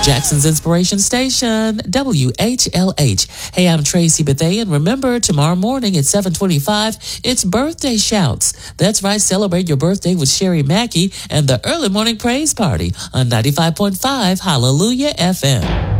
Jackson's Inspiration Station, WHLH. Hey, I'm Tracy Bethea, and remember, tomorrow morning at 7:25, it's Birthday Shouts. That's right, celebrate your birthday with Sherry Mackey and the Early Morning Praise Party on 95.5 Hallelujah FM.